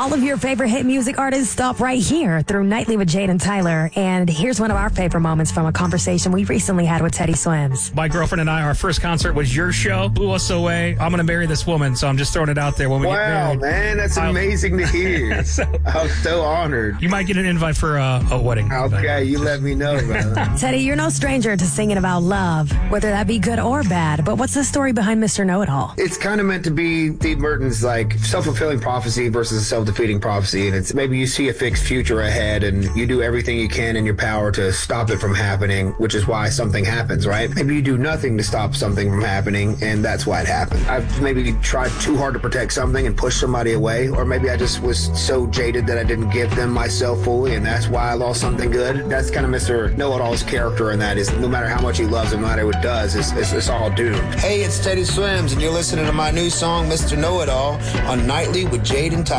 All of your favorite hit music artists stop right here through Nightly with Jade and Tyler. And here's one of our favorite moments from a conversation we recently had with Teddy Swims. My girlfriend and I, our first concert was your show. Blew us away. I'm going to marry this woman, so I'm just throwing it out there when we get married. Wow, man, that's amazing to hear. I'm so honored. You might get an invite for a wedding. Okay, you let me know, brother. Teddy, you're no stranger to singing about love, whether that be good or bad. But what's the story behind Mr. Know-It-All? It's kind of meant to be Steve Merton's like self-fulfilling prophecy versus a self-defeating prophecy. And it's maybe you see a fixed future ahead and you do everything you can in your power to stop it from happening, which is why something happens, right? Maybe you do nothing to stop something from happening, and that's why it happened. I've maybe tried too hard to protect something and push somebody away, or maybe I just was so jaded that I didn't give them myself fully, and that's why I lost something good. That's kind of Mr. Know-It-All's character, and that is no matter how much he loves him, no matter what it does, it's all doomed. Hey, it's Teddy Swims, and you're listening to my new song, Mr. Know-It-All, on Nightly with Jade and Tyler.